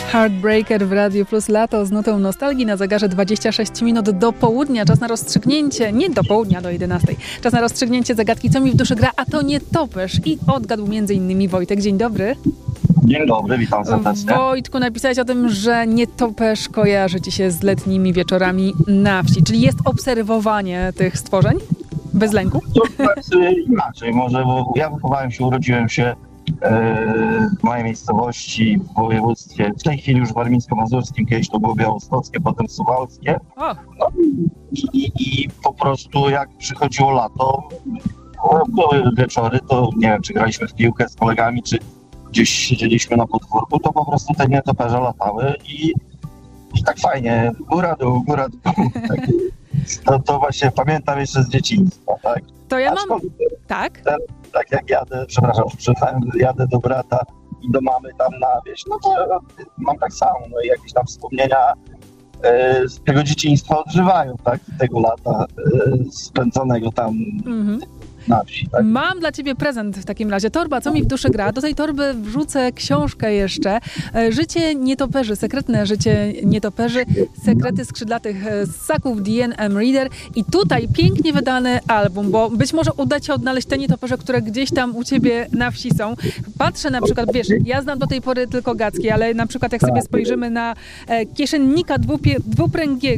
Heartbreaker w Radiu Plus Lato z nutą nostalgii na zegarze 26 minut do południa. Czas na rozstrzygnięcie, nie do południa, do 11. Czas na rozstrzygnięcie zagadki, co mi w duszy gra, a to nietoperz. I odgadł m.in. Wojtek. Dzień dobry. Dzień dobry, witam serdecznie. Wojtku, napisałeś o tym, że nietoperz kojarzy ci się z letnimi wieczorami na wsi. Czyli jest obserwowanie tych stworzeń bez lęku? To znaczy inaczej może, bo ja urodziłem się w mojej miejscowości w województwie, w tej chwili już warmińsko-mazurskim, kiedyś to było białostockie, potem suwałskie. O. No, i po prostu jak przychodziło lato, były wieczory, to nie wiem, czy graliśmy w piłkę z kolegami, czy gdzieś siedzieliśmy na podwórku, to po prostu te nietoperze latały i tak fajnie, góra dół. Tak, to właśnie pamiętam jeszcze z dzieciństwa, tak? To ja mam... Tak? Tak jak jadę do brata i do mamy tam na wieś, no to mam tak samo, no i jakieś tam wspomnienia z tego dzieciństwa odżywają, tak? Tego lata spędzonego tam na wsi, tak? Mam dla ciebie prezent w takim razie. Torba, co mi w duszy gra? Do tej torby wrzucę książkę jeszcze. Życie nietoperzy, sekretne życie nietoperzy, sekrety skrzydlatych ssaków D&M Reader. I tutaj pięknie wydany album, bo być może uda ci odnaleźć te nietoperze, które gdzieś tam u ciebie na wsi są. Patrzę na przykład, wiesz, ja znam do tej pory tylko Gacki, ale na przykład jak sobie spojrzymy na kieszennika dwupręgiego,